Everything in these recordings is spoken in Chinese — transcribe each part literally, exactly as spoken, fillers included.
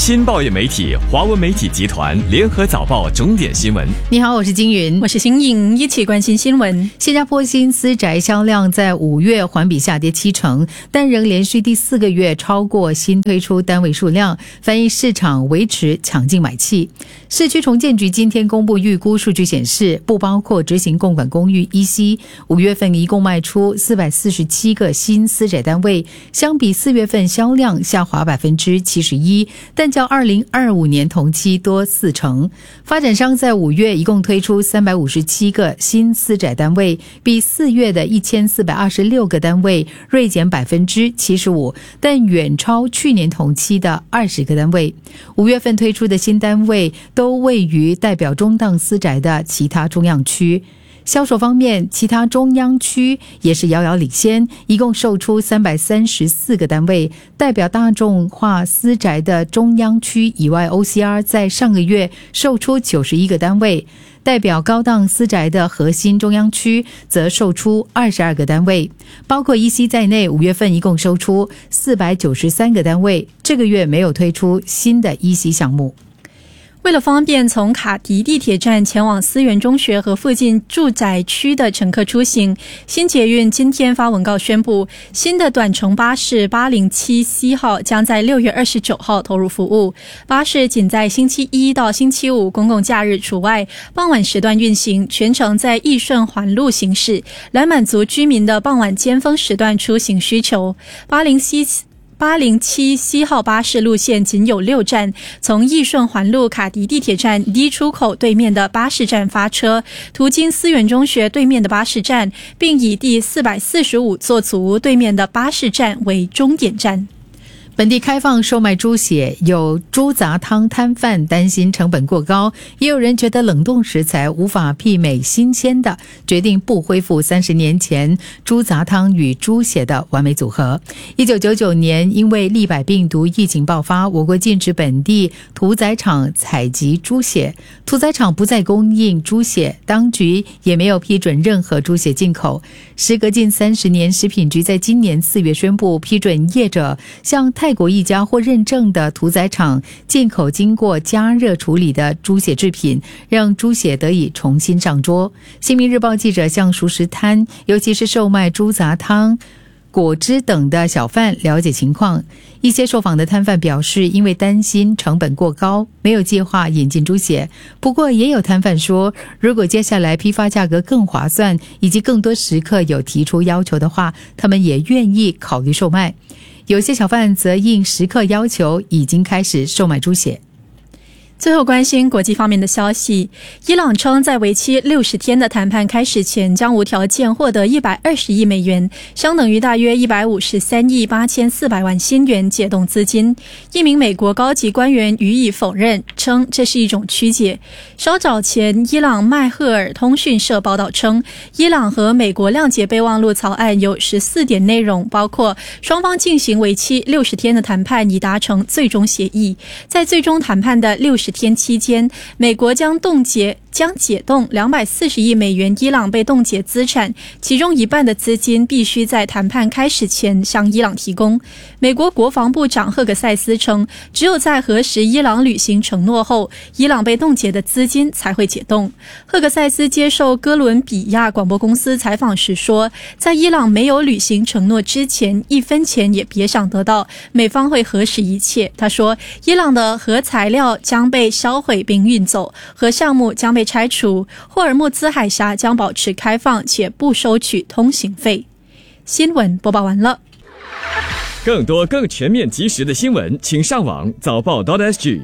新报业媒体华文媒体集团联合早报重点新闻。 你好，我是金云， 我是新颖，一起关心新闻。 新加坡新私宅销量在五月环比下跌七成，但仍连续第四个月超过新推出单位数量，反映市场维持强劲买气。市区重建局今天公布预估数据显示，不包括执行共管公寓 E C， 五月份一共卖出四百四十七个新私宅单位，相比四月份销量下滑百分之七十一，但较二零二五年同期多四成。发展商在五月一共推出三百五十七个新私宅单位，比四月的一千四百二十六个单位锐减百分之七十五，但远超去年同期的二十个单位。五月份推出的新单位都位于代表中档私宅的其他中央区。销售方面，其他中央区也是遥遥领先，一共售出三百三十四个单位。代表大众化私宅的中央区以外 O C R 在上个月售出九十一个单位，代表高档私宅的核心中央区则售出二十二个单位。包括 E C 在内，五月份一共售出四百九十三个单位，这个月没有推出新的 E C 项目。 为了方便从卡迪地铁站前往思源中学和附近住宅区的乘客出行，新捷运今天发文告宣布，新的短程巴士八零七 C 号将在六月二十九号投入服务。巴士仅在星期一到星期五公共假日除外，傍晚时段运行，全程在义顺环路行驶，来满足居民的傍晚尖峰时段出行需求。八零七八零七 C 号巴士路线仅有六站，从义顺环路卡迪地铁站 D 出口对面的巴士站发车，途经思源中学对面的巴士站，并以第四百四十五座祖屋对面的巴士站为终点站。 本地开放售卖猪血，有猪杂汤摊贩担心成本过高，也有人觉得冷冻食材无法媲美新鲜的，决定不恢复三十年前猪杂汤与猪血的完美组合。一九九九年，因为利百病毒疫情爆发，我国禁止本地屠宰场采集猪血，屠宰场不再供应猪血，当局也没有批准任何猪血进口。时隔近三十年，食品局在今年四月宣布批准业者向泰国一家或认证的屠宰场进口经过加热处理的猪血制品，让猪血得以重新上桌。新民日报记者向熟食摊，尤其是售卖猪杂汤、果汁等的小贩了解情况。一些受访的摊贩表示，因为担心成本过高，没有计划引进猪血。不过也有摊贩说，如果接下来批发价格更划算，以及更多食客有提出要求的话，他们也愿意考虑售卖。有些小贩则应食客要求，已经开始售卖猪血。 最后关心国际方面的消息，伊朗称在为期六十天的谈判开始前，将无条件获得一百二十亿美元，相等于大约一百五十三亿八千四百万新元解冻资金。一名美国高级官员予以否认，称这是一种曲解。稍早前，伊朗麦赫尔通讯社报道称，伊朗和美国谅解备忘录草案有十四点内容，包括双方进行为期六十天的谈判，以达成最终协议。在最终谈判的六十天期间，美国将冻结将解冻两百四十亿美元伊朗被冻结资产，其中一半的资金必须在谈判开始前向伊朗提供。美国国防部长赫格塞斯称，只有在核实伊朗履行承诺后，伊朗被冻结的资金才会解冻。赫格塞斯接受哥伦比亚广播公司采访时说，在伊朗没有履行承诺之前，一分钱也别想得到，美方会核实一切。他说，伊朗的核材料将被销毁并运走，核项目将被拆除，霍尔木兹海峡将保持开放且不收取通行费。新闻播报完了。 更多更全面及时的新闻，请上网早报 .sg。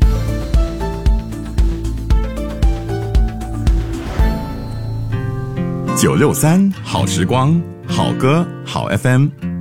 九六三好时光，好歌好 F M。